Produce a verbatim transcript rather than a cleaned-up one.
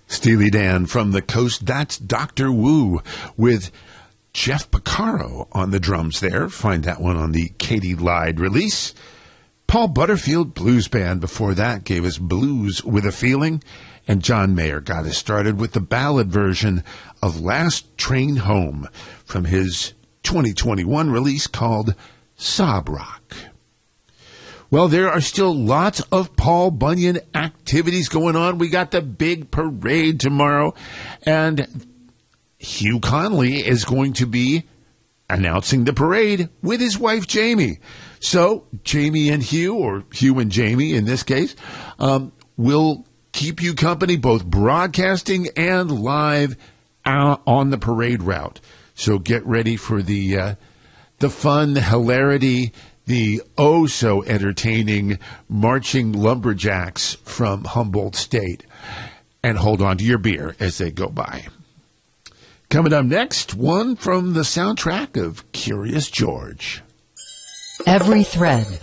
Steely Dan from the coast. That's Doctor Wu with Jeff Porcaro on the drums there. Find that one on the Katy Lied release. Paul Butterfield Blues Band before that gave us Blues with a Feeling. And John Mayer got us started with the ballad version of Last Train Home from his twenty twenty-one release called Sob Rock. Well, there are still lots of Paul Bunyan activities going on. We got the big parade tomorrow, and Hugh Conley is going to be announcing the parade with his wife, Jamie. So Jamie and Hugh, or Hugh and Jamie in this case, um, will keep you company both broadcasting and live out on the parade route. So get ready for the uh, the fun, the hilarity, the oh-so-entertaining marching lumberjacks from Humboldt State. And hold on to your beer as they go by. Coming up next, one from the soundtrack of Curious George. Every thread